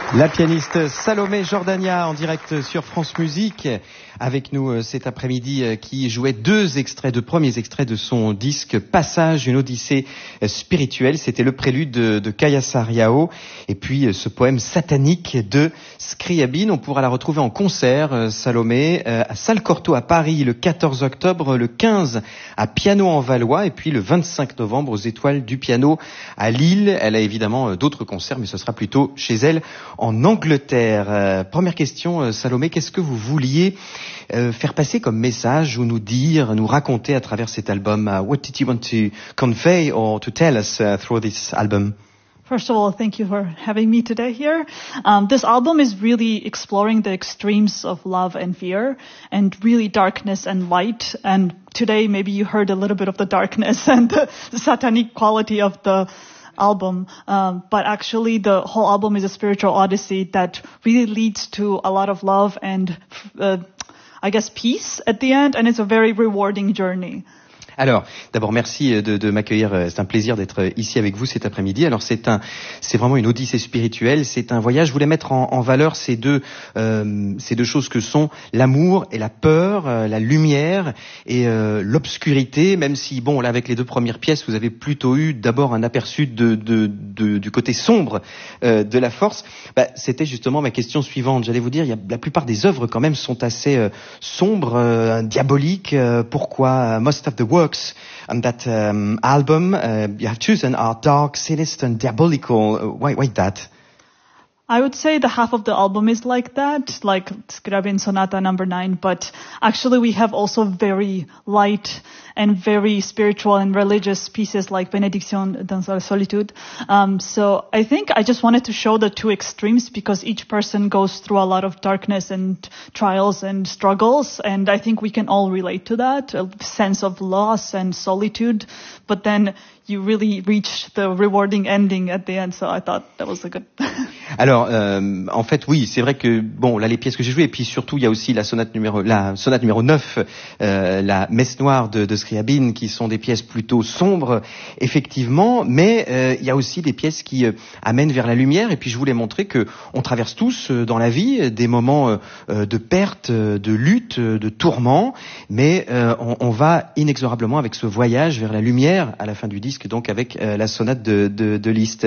La pianiste Salomé Jordania en direct sur France Musique avec nous cet après-midi qui jouait deux premiers extraits de son disque Passage, une odyssée spirituelle. C'était le prélude de Kaya Sarrião et puis ce poème satanique de Scriabine. On pourra la retrouver en concert, Salomé, à Salle Cortot à Paris le 14 octobre, le 15 à Piano en Valois et puis le 25 novembre aux Étoiles du Piano à Lille. Elle a évidemment d'autres concerts mais ce sera plutôt chez elle en Angleterre. Première question, Salomé, qu'est-ce que vous vouliez faire passer comme message ou nous dire, nous raconter à travers cet album? What did you want to convey or to tell us through this album? First of all, thank you for having me today here. This album is really exploring the extremes of love and fear and really darkness and light. And today maybe you heard a little bit of the darkness and the satanic quality of the album, but actually the whole album is a spiritual odyssey that really leads to a lot of love and I guess peace at the end, and it's a very rewarding journey. Alors, d'abord, merci de m'accueillir. C'est un plaisir d'être ici avec vous cet après-midi. Alors, c'est vraiment une odyssée spirituelle. C'est un voyage. Je voulais mettre en valeur ces deux choses que sont l'amour et la peur, la lumière et l'obscurité. Même si, bon, là, avec les deux premières pièces, vous avez plutôt eu d'abord un aperçu du côté sombre de la force. C'était justement ma question suivante. J'allais vous dire, la plupart des œuvres quand même sont assez sombres, diaboliques. Pourquoi? Most of the works on that album you have chosen are dark, sinister and diabolical. Why that? I would say the half of the album is like that, like Scriabin Sonata number 9, but actually we have also very light and very spiritual and religious pieces like Benediction dans la Solitude. So I think I just wanted to show the two extremes because each person goes through a lot of darkness and trials and struggles, and I think we can all relate to that, a sense of loss and solitude, but then you really reach the rewarding ending at the end, so I thought that was a good... Alors, en fait, oui, c'est vrai que, bon, là, les pièces que j'ai jouées, et puis surtout, il y a aussi la sonate numéro 9, la Messe Noire de Scriabine, qui sont des pièces plutôt sombres, effectivement, mais il y a aussi des pièces qui amènent vers la lumière, et puis je voulais montrer que on traverse tous dans la vie des moments de perte, de lutte, de tourment, mais on va inexorablement avec ce voyage vers la lumière à la fin du disque, donc avec la sonate de Liszt.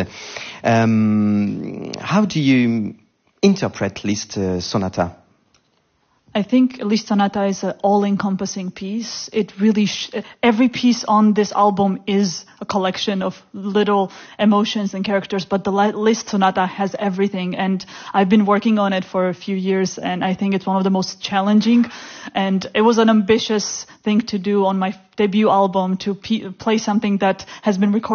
How do you interpret Liszt Sonata? I think Liszt Sonata is an all-encompassing piece. It really, every piece on this album is a collection of little emotions and characters, but the Liszt Sonata has everything. And I've been working on it for a few years, and I think it's one of the most challenging. And it was an ambitious thing to do on my debut album, to play something that has been recorded